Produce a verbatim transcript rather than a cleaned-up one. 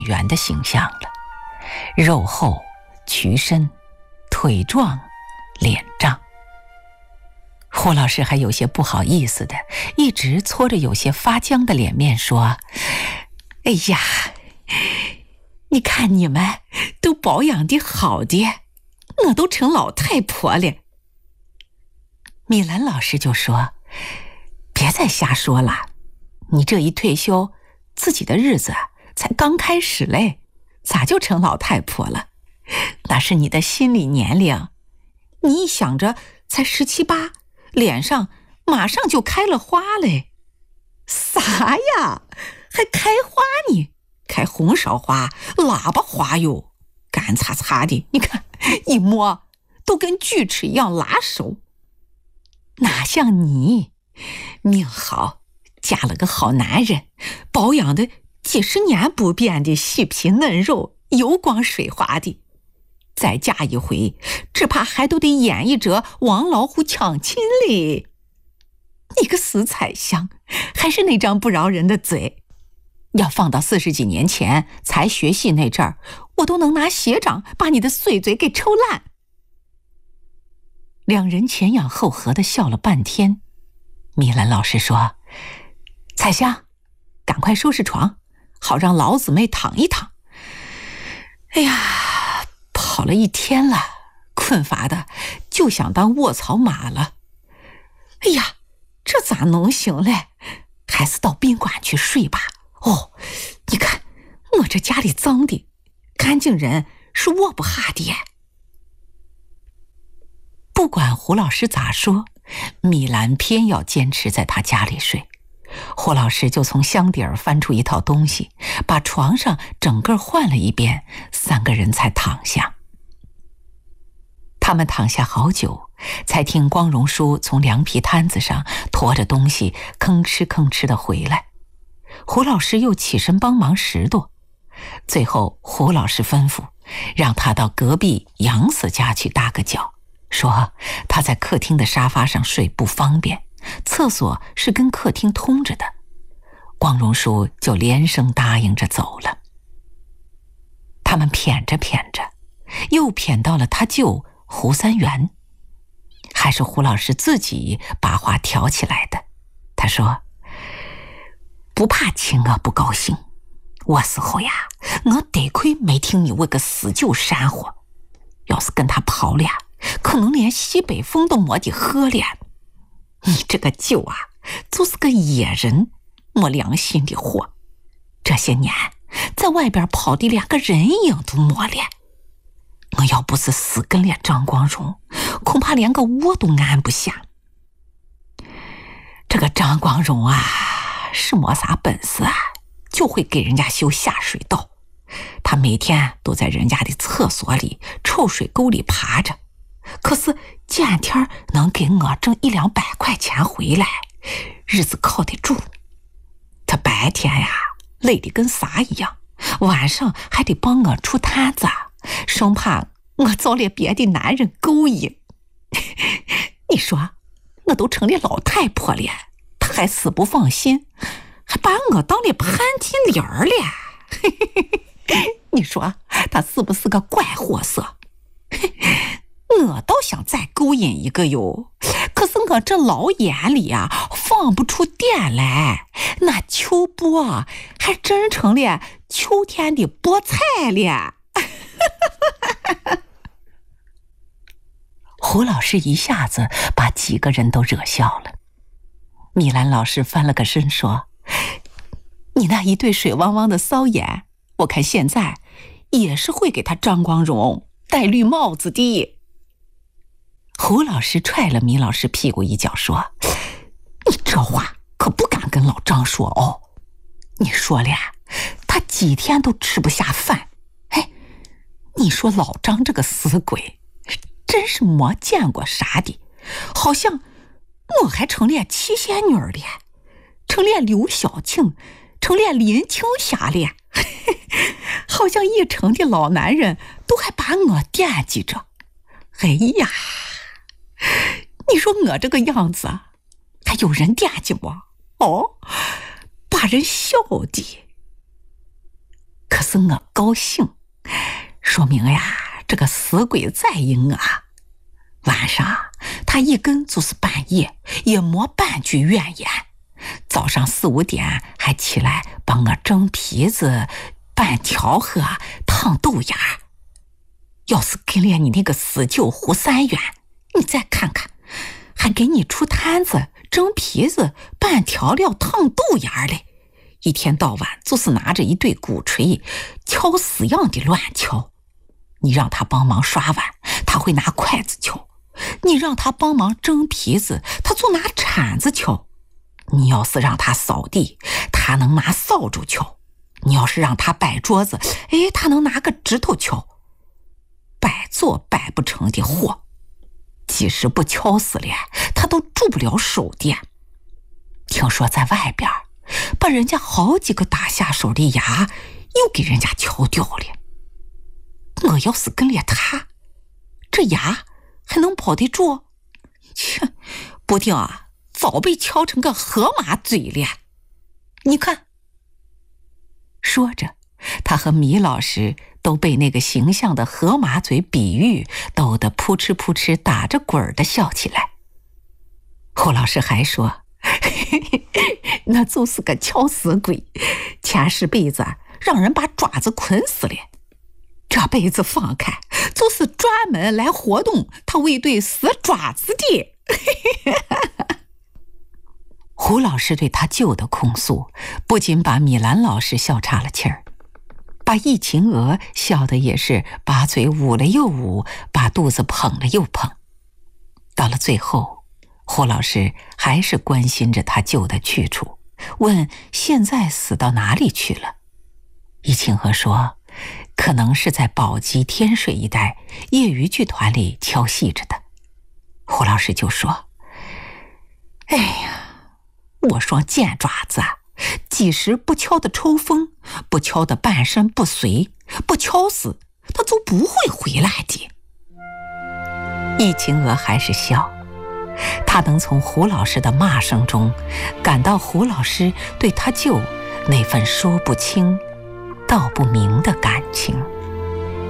员的形象了，肉厚、曲身、腿壮、脸胀。胡老师还有些不好意思的，一直搓着有些发僵的脸面说：“哎呀，你看你们都保养的好的，我都成老太婆了。”米兰老师就说：“别再瞎说了，你这一退休，自己的日子才刚开始嘞，咋就成老太婆了？那是你的心理年龄，你一想着才十七八，脸上马上就开了花嘞。”“啥呀？还开花呢？开红烧花、喇叭花哟，干擦擦的，你看一摸都跟锯齿一样拉手。哪像你，命好，嫁了个好男人，保养的几十年不变的细皮嫩肉，油光水滑的。再嫁一回，只怕还都得演一折王老虎抢亲嘞。你个死彩香，还是那张不饶人的嘴。要放到四十几年前才学戏那阵儿，我都能拿鞋掌把你的碎嘴给抽烂。”两人前仰后合的笑了半天。米兰老师说：“彩香，赶快收拾床，好让老姊妹躺一躺。哎呀，跑了一天了，困乏的就想当卧槽马了。哎呀，这咋能行嘞？还是到宾馆去睡吧。哦，你看我这家里脏的，干净人是卧不下的。”不管胡老师咋说，米兰偏要坚持在他家里睡。胡老师就从箱底儿翻出一套东西，把床上整个换了一遍，三个人才躺下。他们躺下好久，才听光荣叔从凉皮摊子上驮着东西吭哧吭哧的回来。胡老师又起身帮忙拾掇，最后胡老师吩咐让他到隔壁杨四家去搭个脚，说他在客厅的沙发上睡不方便，厕所是跟客厅通着的。光荣叔就连声答应着走了。他们谝着谝着，又谝到了他舅胡三元，还是胡老师自己把话挑起来的。他说：“不怕亲我不高兴，我死后呀，我得亏没听你为个死舅煽火，要是跟他跑了，可能连西北风都没得喝了。你这个舅啊，就是个野人，没良心的货，这些年在外边跑的连个人影都没了。我要不是死跟了张光荣，恐怕连个窝都安不下。这个张光荣啊，是没啥本事啊，就会给人家修下水道。他每天都在人家的厕所里、臭水沟里爬着，可是见天能给我挣一两百块钱回来，日子靠得住。他白天呀累得跟啥一样，晚上还得帮我出摊子，生怕我遭了别的男人勾引。你说我都成了老太婆了，他还死不放心，还把我当了潘金莲了。你说他是不是个怪货色？我倒想再勾引一个哟，可是我这老眼里啊放不出电来，那秋波还真成了秋天的菠菜了。胡老师一下子把几个人都惹笑了。米兰老师翻了个身说：“你那一对水汪汪的骚眼，我看现在也是会给他张光荣戴绿帽子的。”胡老师踹了米老师屁股一脚说：“你这话可不敢跟老张说哦，你说了他几天都吃不下饭。哎，你说老张这个死鬼真是没见过啥的，好像我还成了七仙女了，成了刘晓庆，成了林青霞了，好像一城的老男人都还把我惦记着。哎呀，你说我这个样子还有人惦记我哦，把人笑的。可可是我高兴，说明呀，这个死鬼在硬啊。晚上他一跟就是半夜，也没半句怨言。早上四五点还起来帮我蒸皮子、拌调和、烫豆芽。要是跟了你那个死舅胡三元，你再看看，还给你出摊子、蒸皮子、拌调料、烫豆芽嘞。一天到晚就是拿着一对鼓槌，敲死样的乱敲。你让他帮忙刷碗，他会拿筷子敲；你让他帮忙蒸皮子，他就拿铲子敲；你要是让他扫地，他能拿扫帚敲；你要是让他摆桌子，哎，他能拿个指头敲。摆做摆不成的货，即使不敲死了，他都住不了手的。听说在外边把人家好几个打下手的牙又给人家敲掉了。我要是跟了他，这牙还能保得住？切，不定啊，早被敲成个河马嘴了。你看。说着，他和米老师都被那个形象的河马嘴比喻逗得扑哧扑哧打着滚的笑起来。胡老师还说，嘿嘿，那就是个敲死鬼，前世辈子让人把爪子捆死了，这辈子放开就是专门来活动他为对死爪子的。胡老师对他舅的控诉不仅把米兰老师笑岔了气儿，把易秦娥笑得也是把嘴捂了又捂，把肚子捧了又捧。到了最后，胡老师还是关心着他舅的去处，问现在死到哪里去了。易秦娥说，可能是在宝鸡天水一带业余剧团里敲戏着的。胡老师就说，哎呀，我双贱爪子，即使不敲得抽风，不敲得半身不遂，不敲死，他就不会回来的。易秦娥还是笑，他能从胡老师的骂声中感到胡老师对他舅那份说不清道不明的感情。